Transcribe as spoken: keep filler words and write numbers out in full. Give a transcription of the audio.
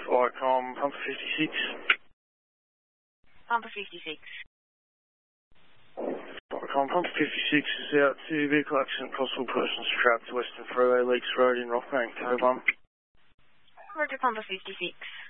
Icom, Pumper fifty-six. Pumper fifty-six. Icom, Pumper fifty-six is out to vehicle accident, possible person strapped to Western Freeway, Leaks Road in Rockbank, code one. Roger, Pumper fifty-six.